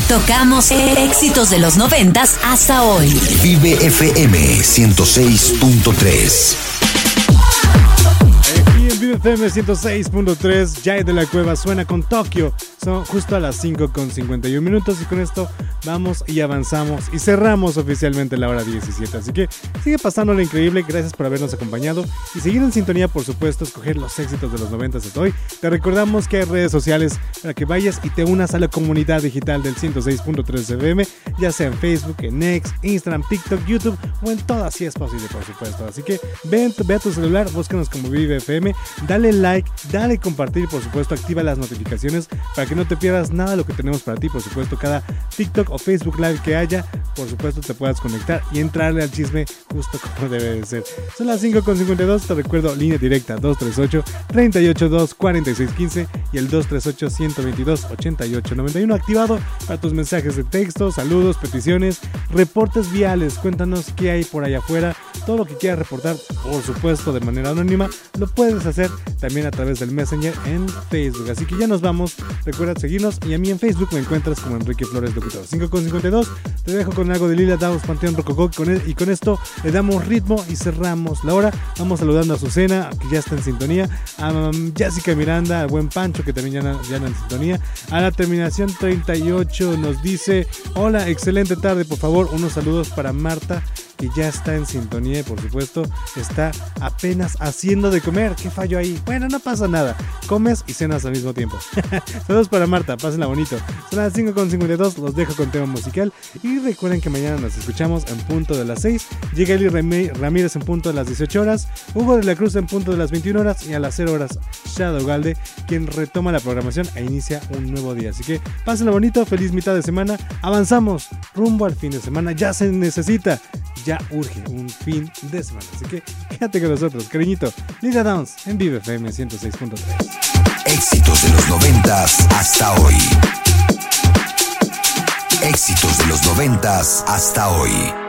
Tocamos éxitos de los 90s hasta hoy. Vive FM 106.3. Aquí en Vive FM 106.3, Jay de la Cueva suena con Tokio. Son justo a las 5:51 y con esto vamos y avanzamos y cerramos oficialmente la hora 17. Así que sigue pasándolo increíble, gracias por habernos acompañado y seguir en sintonía, por supuesto, escoger los éxitos de los 90 hasta hoy. Te recordamos que hay redes sociales para que vayas y te unas a la comunidad digital del 106.3 FM, ya sea en Facebook, en X, Instagram, TikTok, YouTube o en todas, si es posible, por supuesto. Así que ve a tu celular, búscanos como Vive FM, dale like, dale compartir, por supuesto, activa las notificaciones para que no te pierdas nada de lo que tenemos para ti. Por supuesto, cada TikTok o Facebook Live que haya, por supuesto, te puedas conectar y entrarle al chisme justo como debe de ser. Son las 5:52, te recuerdo, línea directa 238-382-4615 y el 238-122-8891 activado para tus mensajes de texto, saludos, peticiones, reportes viales. Cuéntanos qué hay por allá afuera, todo lo que quieras reportar, por supuesto, de manera anónima, lo puedes hacer también a través del Messenger en Facebook. Así que ya nos vamos. Recuerda seguirnos y a mí en Facebook me encuentras como Enrique Flores Locutor. 5:52, te dejo con algo de Lila Downs, Panteón Rococó, y con esto le damos ritmo y cerramos la hora. Vamos saludando a Azucena, que ya está en sintonía, a Jessica Miranda, al buen Pancho, que también ya anda en sintonía. A la terminación 38 nos dice: hola, excelente tarde, por favor, unos saludos para Marta, que ya está en sintonía y por supuesto está apenas haciendo de comer. ¿Qué fallo ahí? Bueno, no pasa nada, comes y cenas al mismo tiempo. Saludos para Marta, pásenla bonito. Son las 5:52, los dejo con tema musical y recuerden que mañana nos escuchamos en punto de las 6. Llega Eli Ramírez en punto de las 18 horas, Hugo de la Cruz en punto de las 21 horas y a las 0 horas Shadow Galde, quien retoma la programación e inicia un nuevo día. Así que pásenla bonito, feliz mitad de semana, avanzamos rumbo al fin de semana, ya se necesita, ya urge un fin de semana. Así que quédate con nosotros, cariñito. Lila Downs en Vive FM 106.3. Éxitos de los 90s hasta hoy. Éxitos de los 90s hasta hoy.